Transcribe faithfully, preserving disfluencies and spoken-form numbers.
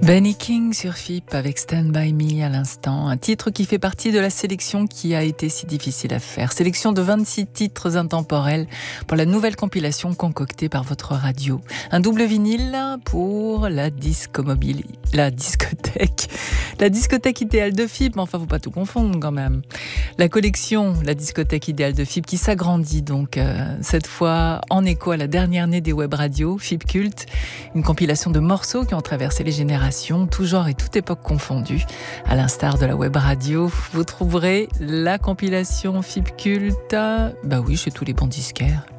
Benny King sur F I P avec Stand By Me à l'instant, un titre qui fait partie de la sélection qui a été si difficile à faire. Sélection de vingt-six titres intemporels pour la nouvelle compilation concoctée par votre radio. Un double vinyle pour la disco mobile, la discothèque, la discothèque idéale de F I P, mais enfin faut pas tout confondre quand même. La collection, la discothèque idéale de F I P qui s'agrandit donc euh, cette fois en écho à la dernière née des web radios, F I P Culte, une compilation de morceaux qui ont traversé les générations, tout genre et toute époque confondue. À l'instar de la web radio, vous trouverez la compilation F I P Culte, bah oui, chez tous les bons disquaires.